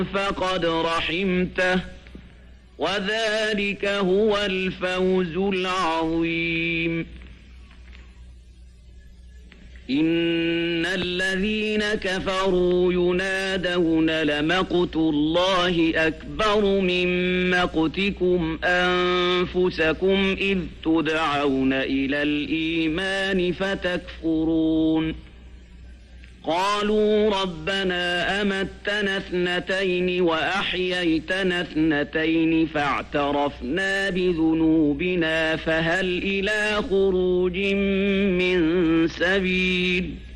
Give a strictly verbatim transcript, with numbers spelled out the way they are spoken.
فقد رحمته وذلك هو الفوز العظيم. إن الذين كفروا ينادون لمقت الله أكبر من مقتكم أنفسكم إذ تدعون إلى الإيمان فتكفرون. قالوا ربنا أمتنا اثنتين وأحييتنا اثنتين فاعترفنا بذنوبنا فهل إلى خروج من سبيل